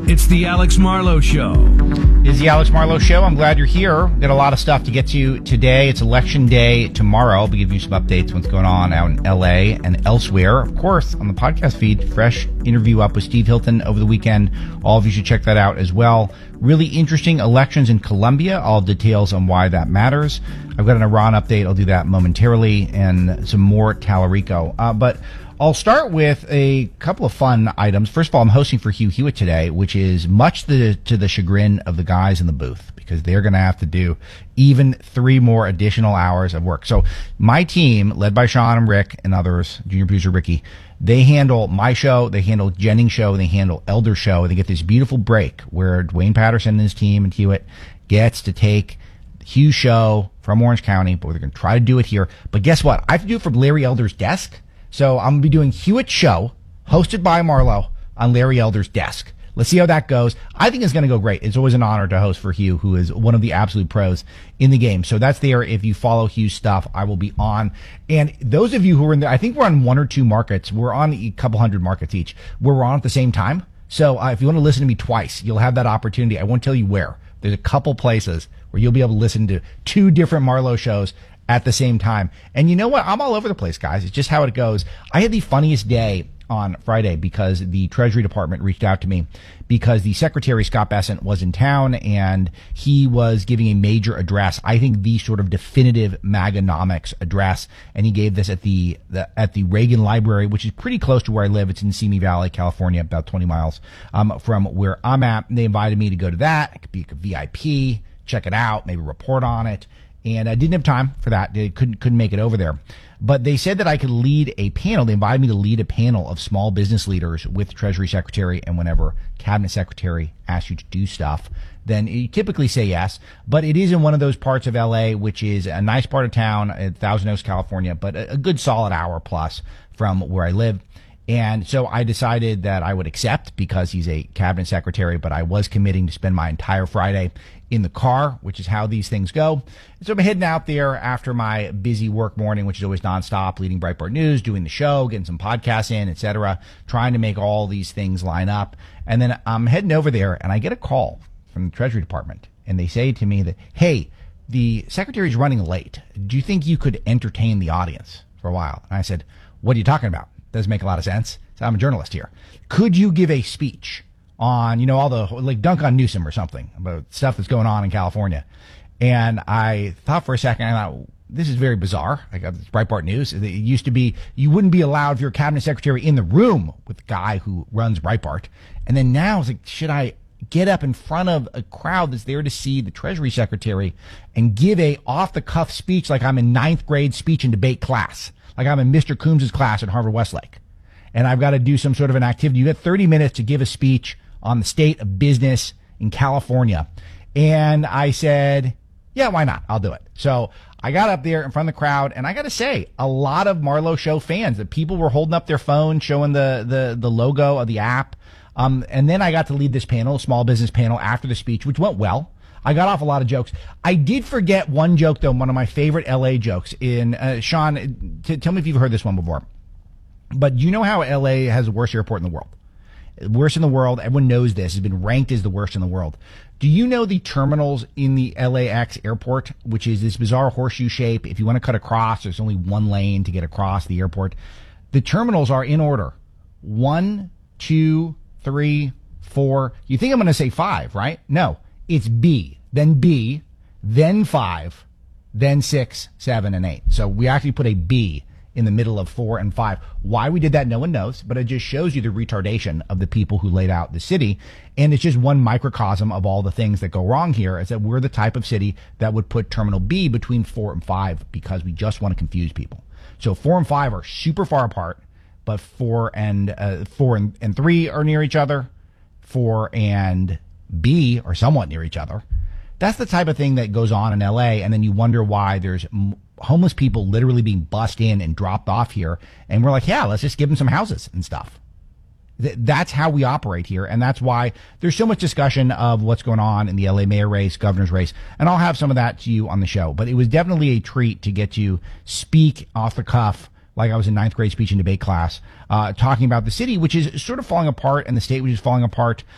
It's the Alex Marlowe Show. It's the Alex Marlowe Show. I'm glad you're here. We've got a lot of stuff to get to today. It's election day tomorrow. I'll be giving you some updates on what's going on out in L.A. and elsewhere. Of course, on the podcast feed, fresh interview up with Steve Hilton over the weekend. All of you should check that out as well. Really interesting elections in Colombia. All details on why that matters. I've got an Iran update. I'll do that momentarily, and some more Tallarico. But I'll start with a couple of fun items. First of all, I'm hosting for Hugh Hewitt today, which is much to the chagrin of the guys in the booth, because they're going to have to do even 3 more additional hours of work. So my team, led by Sean and Rick and others, junior producer Ricky, they handle my show, they handle Jennings' show, they handle Elder's show. They get this beautiful break where Dwayne Patterson and his team and Hewitt gets to take Hugh's show from Orange County, but they're going to try to do it here. But guess what? I have to do it from Larry Elder's desk. So I'm going to be doing Hewitt's show, hosted by Marlowe, on Larry Elder's desk. Let's see how that goes. I think it's going to go great. It's always an honor to host for Hugh, who is one of the absolute pros in the game. So that's there. If you follow Hugh's stuff, I will be on. And those of you who are in there, I think we're on 1 or 2 markets. We're on a couple hundred markets each. We're on at the same time. So if you want to listen to me twice, you'll have that opportunity. I won't tell you where. There's a couple places where you'll be able to listen to 2 different Marlowe shows at the same time. And you know what? I'm all over the place, guys. It's just how it goes. I had the funniest day on Friday because the Treasury Department reached out to me because the Secretary, Scott Bessent, was in town and he was giving a major address. I think the sort of definitive MAGAnomics address. And he gave this at the Reagan Library, which is pretty close to where I live. It's in Simi Valley, California, about 20 miles from where I'm at. They invited me to go to that. I could be a VIP, check it out, maybe report on it. And I didn't have time for that. They couldn't make it over there. But they said that I could lead a panel. They invited me to lead a panel of small business leaders with the Treasury Secretary. And whenever Cabinet Secretary asks you to do stuff, then you typically say yes. But it is in one of those parts of L.A., which is a nice part of town, Thousand Oaks, California, but a good solid hour plus from where I live. And so I decided that I would accept because he's a cabinet secretary, but I was committing to spend my entire Friday in the car, which is how these things go. And so I'm heading out there after my busy work morning, which is always nonstop, leading Breitbart News, doing the show, getting some podcasts in, etc., trying to make all these things line up. And then I'm heading over there and I get a call from the Treasury Department and they say to me that, hey, the secretary's running late. Do you think you could entertain the audience for a while? And I said, what are you talking about? Doesn't make a lot of sense. So I'm a journalist here. Could you give a speech on, all the, like dunk on Newsom or something about stuff that's going on in California? And I thought for a second, I thought, this is very bizarre. I got Breitbart News. It used to be, you wouldn't be allowed if you're a cabinet secretary in the room with the guy who runs Breitbart. And then now it's like, should I get up in front of a crowd that's there to see the Treasury Secretary and give a off the cuff speech like I'm in 9th grade speech and debate class? Like I'm in Mr. Coombs' class at Harvard Westlake. And I've got to do some sort of an activity. You get 30 minutes to give a speech on the state of business in California. And I said, yeah, why not? I'll do it. So I got up there in front of the crowd, and I got to say, a lot of Marlowe Show fans, that people were holding up their phone, showing the logo of the app. And then I got to lead this panel, a small business panel, after the speech, which went well. I got off a lot of jokes. I did forget one joke, though, one of my favorite L.A. jokes. Sean, tell me if you've heard this one before. But you know how L.A. has the worst airport in the world? Worst in the world. Everyone knows this. It's been ranked as the worst in the world. Do you know the terminals in the LAX airport, which is this bizarre horseshoe shape? If you want to cut across, there's only one lane to get across the airport. The terminals are in order. 1, 2, 3, 4. You think I'm going to say 5, right? No. It's B, then 5, then 6, 7, and 8. So we actually put a B in the middle of 4 and 5. Why we did that, no one knows, but it just shows you the retardation of the people who laid out the city. And it's just one microcosm of all the things that go wrong here, is that we're the type of city that would put Terminal B between 4 and 5 because we just want to confuse people. So 4 and 5 are super far apart, but 4 and 3 are near each other. 4 and B are somewhat near each other. That's the type of thing that goes on in LA, and then you wonder why there's homeless people literally being bussed in and dropped off here, and we're like, yeah, let's just give them some houses and stuff. That's how we operate here, and that's why there's so much discussion of what's going on in the LA mayor race, governor's race, and I'll have some of that to you on the show. But it was definitely a treat to get to speak off the cuff like I was in 9th grade speech and debate class, talking about the city, which is sort of falling apart, and the state, which is falling apart.